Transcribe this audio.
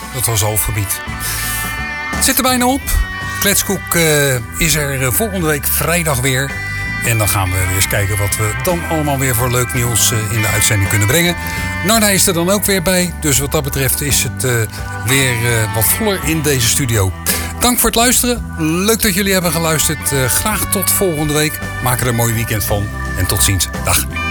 dat was Hoofdgebied. Het zit er bijna op. Kletskoek is er volgende week vrijdag weer. En dan gaan we weer eens kijken wat we dan allemaal weer voor leuk nieuws in de uitzending kunnen brengen. Narda is er dan ook weer bij. Dus wat dat betreft is het weer wat voller in deze studio. Dank voor het luisteren. Leuk dat jullie hebben geluisterd. Graag tot volgende week. Maak er een mooi weekend van. En tot ziens. Dag.